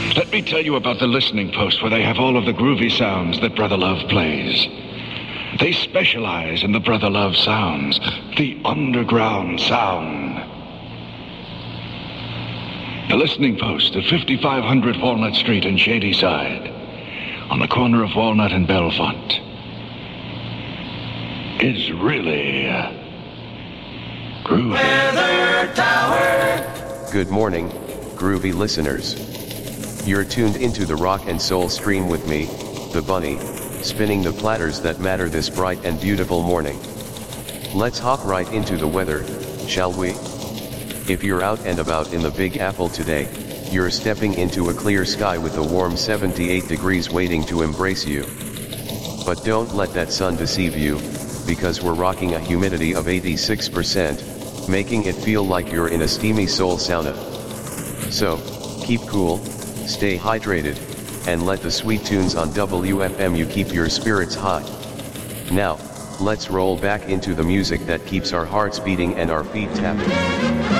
Let me tell you about the listening post where they have all of the groovy sounds that Brother Love plays. They specialize in the Brother Love sounds, the underground sound. The listening post at 5500 Walnut Street in Shadyside, on the corner of Walnut and Bellefonte, is really groovy. Weather Tower. Good morning, groovy listeners. You're tuned into the rock and soul stream with me, the Bunny, spinning the platters that matter this bright and beautiful morning. Let's hop right into the weather, shall we? If you're out and about in the Big Apple today, you're stepping into a clear sky with a warm 78 degrees waiting to embrace you. But don't let that sun deceive you, because we're rocking a humidity of 86%, making it feel like you're in a steamy soul sauna. So, keep cool, stay hydrated, and let the sweet tunes on WFMU keep your spirits hot. Now, let's roll back into the music that keeps our hearts beating and our feet tapping.